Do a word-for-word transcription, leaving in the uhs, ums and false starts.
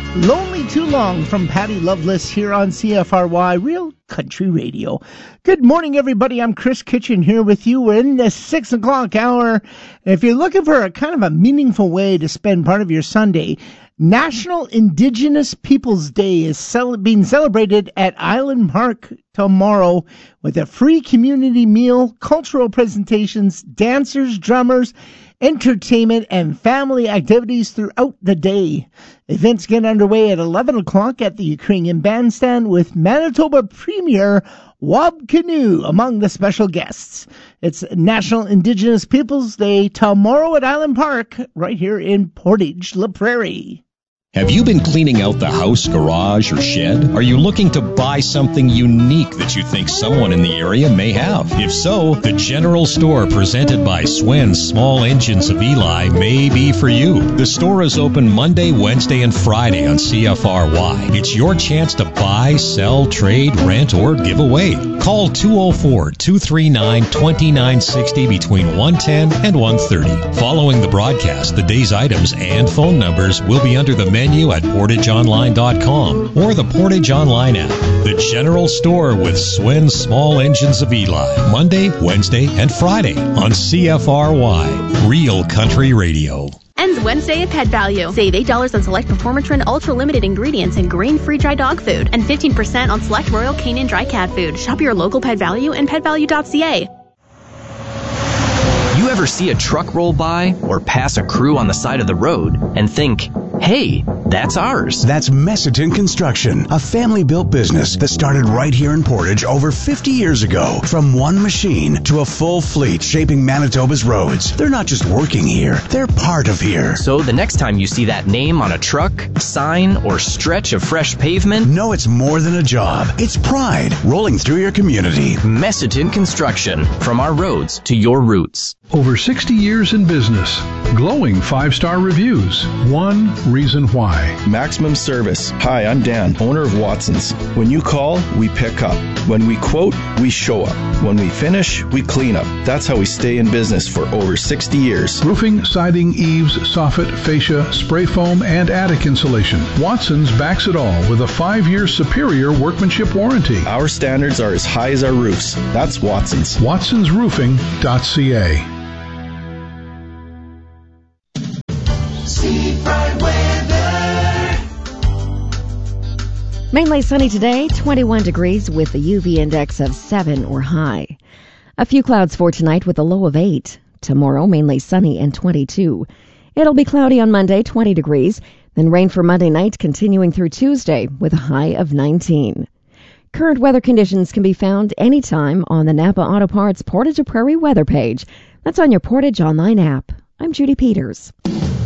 Lonely Too Long from Patty Loveless here on C F R Y, Real Country Radio. Good morning, everybody. I'm Chris Kitchen here with you. We're in the six o'clock hour. If you're looking for a kind of a meaningful way to spend part of your Sunday, National Indigenous Peoples Day is cel- being celebrated at Island Park tomorrow with a free community meal, cultural presentations, dancers, drummers, entertainment, and family activities throughout the day. Events get underway at eleven o'clock at the Ukrainian Bandstand with Manitoba Premier Wab Kinew among the special guests. It's National Indigenous Peoples Day tomorrow at Island Park, right here in Portage La Prairie. Have you been cleaning out the house, garage, or shed? Are you looking to buy something unique that you think someone in the area may have? If so, the General Store presented by Swen's Small Engines of Eli may be for you. The store is open Monday, Wednesday, and Friday on C F R Y. It's your chance to buy, sell, trade, rent, or give away. Call two oh four, two three nine, two nine six oh between one ten and one thirty. Following the broadcast, the day's items and phone numbers will be under the menu at portage online dot com or the Portage Online app. The General Store with Swen's Small Engines of Eli, Monday, Wednesday, and Friday on C F R Y, Real Country Radio. Ends Wednesday at Pet Value. Save eight dollars on select Performatrin Ultra Limited ingredients and grain-free dry dog food, and fifteen percent on select Royal Canin dry cat food. Shop your local Pet Value and pet value dot c a. You ever see a truck roll by or pass a crew on the side of the road and think, hey, that's ours? That's Messiton Construction, a family-built business that started right here in Portage over fifty years ago. From one machine to a full fleet shaping Manitoba's roads. They're not just working here, they're part of here. So the next time you see that name on a truck, sign, or stretch of fresh pavement, know it's more than a job. It's pride rolling through your community. Messiton Construction, from our roads to your roots. Over sixty years in business. Glowing five-star reviews. One reason why. Maximum service. Hi, I'm Dan, owner of Watson's. When you call, we pick up. When we quote, we show up. When we finish, we clean up. That's how we stay in business for over sixty years. Roofing, siding, eaves, soffit, fascia, spray foam, and attic insulation. Watson's backs it all with a five-year superior workmanship warranty. Our standards are as high as our roofs. That's Watson's. watsons roofing dot c a. Mainly sunny today, twenty-one degrees with a U V index of seven or high. A few clouds for tonight with a low of eight. Tomorrow, mainly sunny and twenty-two. It'll be cloudy on Monday, twenty degrees. Then rain for Monday night, continuing through Tuesday with a high of nineteen. Current weather conditions can be found anytime on the Napa Auto Parts Portage La Prairie weather page. That's on your Portage Online app. I'm Judy Peters.